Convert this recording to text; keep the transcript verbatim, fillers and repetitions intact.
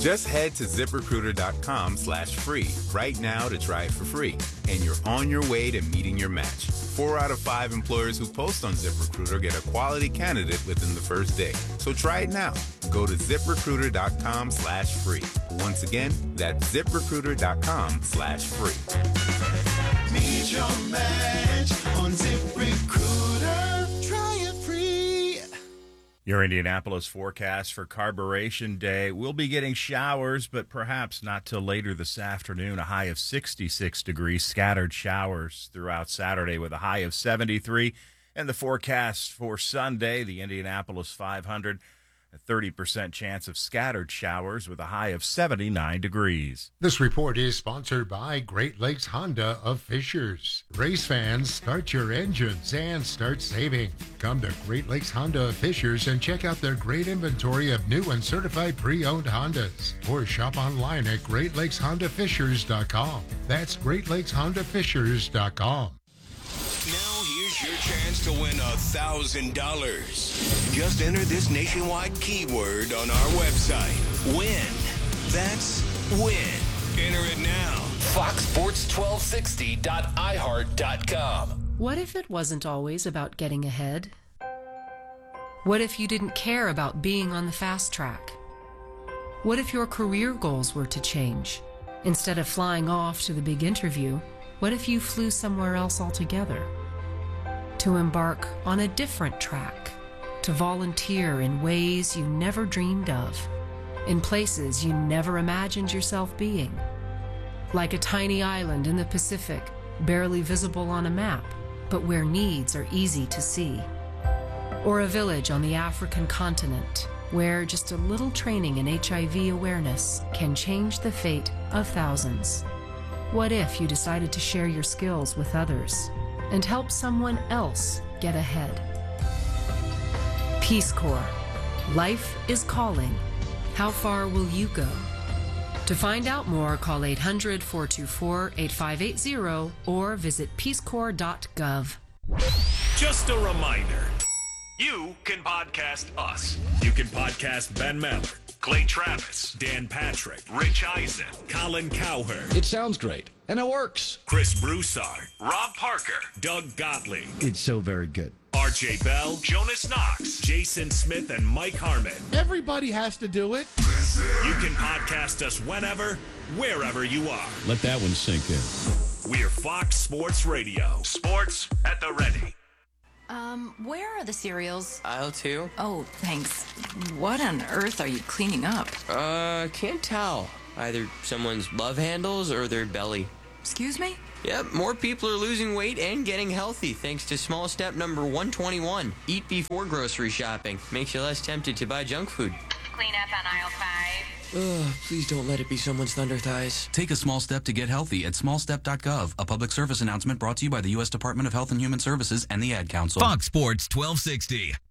Just head to ZipRecruiter.com slash free right now to try it for free. And you're on your way to meeting your match. Four out of five employers who post on ZipRecruiter get a quality candidate within the first day. So try it now. Go to ZipRecruiter.com slash free. Once again, that's ZipRecruiter.com slash free. Meet your match on ZipRecruiter. Try it free. Your Indianapolis forecast for Carburation Day. We'll be getting showers, but perhaps not till later this afternoon. A high of sixty-six degrees, scattered showers throughout Saturday with a high of seventy-three. And the forecast for Sunday, the Indianapolis five hundred, a thirty percent chance of scattered showers with a high of seventy-nine degrees. This report is sponsored by Great Lakes Honda of Fishers. Race fans, start your engines and start saving. Come to Great Lakes Honda of Fishers and check out their great inventory of new and certified pre-owned Hondas. Or shop online at Great Lakes Honda Fishers dot com. That's Great Lakes Honda Fishers dot com. Now here's your chance to win a thousand dollars. Just enter this nationwide keyword on our website. Win. That's win. Enter it now. fox sports twelve sixty dot i heart dot com. What if it wasn't always about getting ahead? What if you didn't care about being on the fast track? What if your career goals were to change? Instead of flying off to the big interview, what if you flew somewhere else altogether? To embark on a different track, to volunteer in ways you never dreamed of, in places you never imagined yourself being. Like a tiny island in the Pacific, barely visible on a map, but where needs are easy to see. Or a village on the African continent, where just a little training in H I V awareness can change the fate of thousands. What if you decided to share your skills with others and help someone else get ahead? Peace Corps. Life is calling. How far will you go? To find out more, call eight hundred, four two four, eight five eight zero or visit peace corps dot gov. Just a reminder, you can podcast us. You can podcast Ben Miller, Clay Travis, Dan Patrick, Rich Eisen, Colin Cowherd. It sounds great, and it works. Chris Broussard, Rob Parker, Doug Gottlieb. It's so very good. R J Bell, Jonas Knox, Jason Smith, and Mike Harmon. Everybody has to do it. You can podcast us whenever, wherever you are. Let that one sink in. We're Fox Sports Radio. Sports at the ready. Um, where are the cereals? Aisle two. Oh, thanks. What on earth are you cleaning up? Uh, can't tell. Either someone's love handles or their belly. Excuse me? Yep, more people are losing weight and getting healthy thanks to small step number one twenty-one. Eat before grocery shopping. Makes you less tempted to buy junk food. Clean up on aisle five. Ugh, please don't let it be someone's thunder thighs. Take a small step to get healthy at small step dot gov. A public service announcement brought to you by the U S Department of Health and Human Services and the Ad Council. Fox Sports twelve sixty.